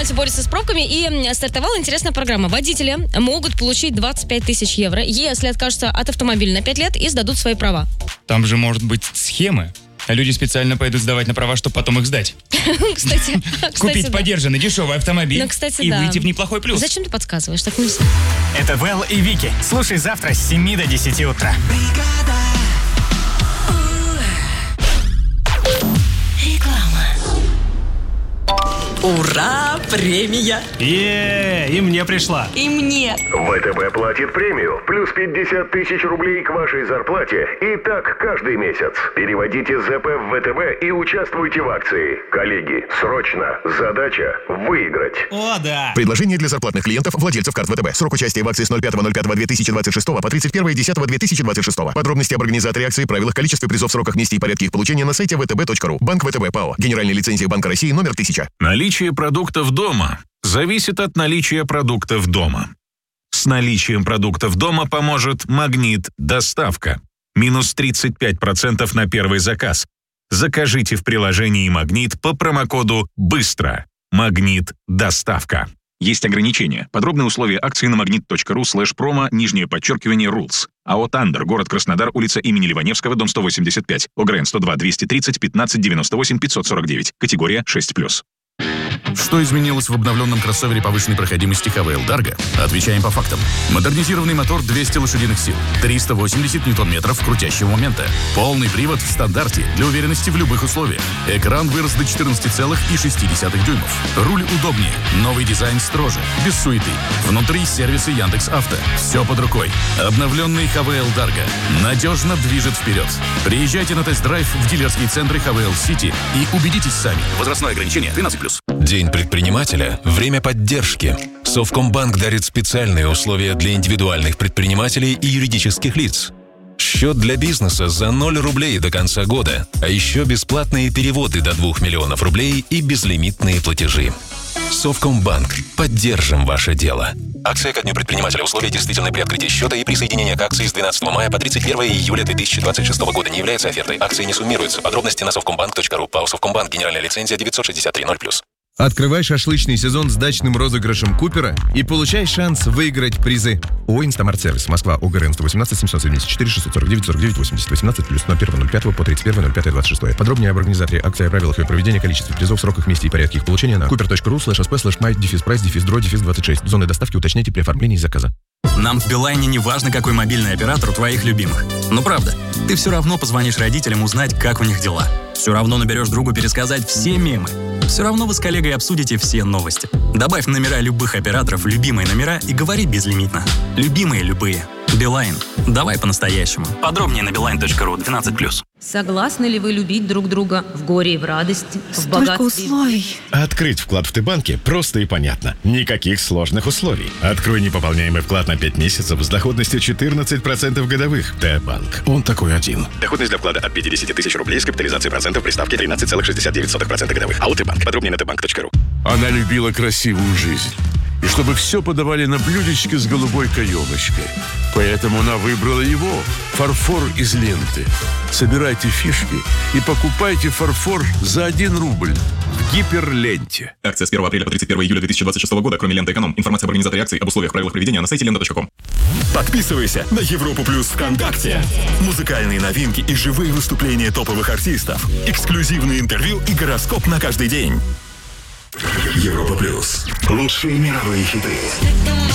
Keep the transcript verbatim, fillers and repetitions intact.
предприниматель борется с пробками, и стартовала интересная программа. Водители могут получить двадцать пять тысяч евро, если откажутся от автомобиля на пять лет и сдадут свои права. Там же может быть схемы. А люди специально пойдут сдавать на права, чтобы потом их сдать. Кстати, Купить подержанный дешевый автомобиль и выйти в неплохой плюс. Зачем ты подсказываешь? Так нельзя. Это Вэл и Вики. Слушай завтра с семи до десяти утра. Ура! Премия! Е, и мне пришла. И мне! ВТБ платит премию. Плюс пятьдесят тысяч рублей к вашей зарплате. И так каждый месяц. Переводите ЗП в ВТБ и участвуйте в акции. Коллеги, срочно. Задача – выиграть. О, да! Предложение для зарплатных клиентов, владельцев карт ВТБ. Срок участия в акции с ноль пятого ноль пятого две тысячи двадцать шестого по тридцать первое десятого две тысячи двадцать шестого. Подробности об организаторе акции, правилах, количестве призов, сроках, месте и порядке их получения на сайте вэ тэ бэ точка ру. Банк ВТБ ПАО. Генеральная лицензия Банка России номер тысяча. Наличие продуктов дома зависит от наличия продуктов дома. С наличием продуктов дома поможет «Магнит Доставка». Минус тридцать пять процентов на первый заказ. Закажите в приложении «Магнит» по промокоду «Быстро». «Магнит Доставка». Есть ограничения. Подробные условия акции на магнит точка ру слэш промо, нижнее подчеркивание, rules. АО «Тандер», город Краснодар, улица имени Ливаневского, дом сто восемьдесят пять. ОГРН сто два двести тридцать пятнадцать девяносто восемь пятьсот сорок девять. Категория шесть плюс. Что изменилось в обновленном кроссовере повышенной проходимости ха вэ эл Dargo? Отвечаем по фактам. Модернизированный мотор двести лошадиных сил, триста восемьдесят ньютон-метров крутящего момента. Полный привод в стандарте для уверенности в любых условиях. Экран вырос до четырнадцати целых шести десятых дюймов. Руль удобнее, новый дизайн строже, без суеты. Внутри сервисы Яндекс.Авто. Все под рукой. Обновленный ха вэ эл Dargo надежно движет вперед. Приезжайте на тест-драйв в дилерские центры ха вэ эл City и убедитесь сами. Возрастное ограничение тринадцать плюс. День предпринимателя – время поддержки. Совкомбанк дарит специальные условия для индивидуальных предпринимателей и юридических лиц. Счет для бизнеса за ноль рублей до конца года, а еще бесплатные переводы до двух миллионов рублей и безлимитные платежи. Совкомбанк. Поддержим ваше дело. Акция ко дню предпринимателя. Условия действительны при открытии счета и присоединение к акции с двенадцатого мая по тридцать первое июля две тысячи двадцать шестого года не является офертой. Акции не суммируются. Подробности на совкомбанк точка ру. ПАО «Совкомбанк». Генеральная лицензия девятьсот шестьдесят три ноль плюс. Открывай шашлычный сезон с дачным розыгрышем Купера и получай шанс выиграть призы. ООО «Инстамарт-сервис». Москва. ОГРН сто восемнадцать семьсот семьдесят четыре шестьсот сорок девять сорок девять восемьдесят восемнадцать плюс ноль первого ноль пятого по тридцать первое ноль пятое двадцать шестое. Подробнее об организаторе акции, о правилах ее проведения, количестве призов, сроках, месте и порядке их получения на купер точка ру слэш эс пэ слэш май дефис прайс дефис дро дефис двадцать шесть. Зоны доставки уточняйте при оформлении заказа. Нам в Билайне не важно, какой мобильный оператор у твоих любимых. Но правда, ты все равно позвонишь родителям узнать, как у них дела. Все равно наберешь другу пересказать все мемы. Все равно вы с коллегой обсудите все новости. Добавь номера любых операторов в любимые номера и говори безлимитно. Любимые любые. Билайн. Давай по-настоящему. Подробнее на билайн точка ру. двенадцать плюс. Согласны ли вы любить друг друга в горе и в радости, в Столько богатстве? условий. Открыть вклад в Т-банке просто и понятно. Никаких сложных условий. Открой непополняемый вклад на пять месяцев с доходностью четырнадцать процентов годовых. Т-банк. Он такой один. Доходность для вклада от пятидесяти тысяч рублей с капитализацией процентов при ставке тринадцать целых шестьдесят девять сотых процента годовых. АО Т-банк. Подробнее на тэ банк точка ру. Она любила красивую жизнь. И чтобы все подавали на блюдечке с голубой каемочкой. Поэтому она выбрала его. Фарфор из ленты. Собирайте фишки и покупайте фарфор за один рубль в Гиперленте. Акция с первого апреля по тридцать первое июля две тысячи двадцать шестого года, кроме ленты «Эконом». Информация об организаторе акции, об условиях, правилах проведения на сайте лента точка ком. Подписывайся на Европу Плюс ВКонтакте. Музыкальные новинки и живые выступления топовых артистов. Эксклюзивные интервью и гороскоп на каждый день. Европа Плюс. Лучшие мировые хиты.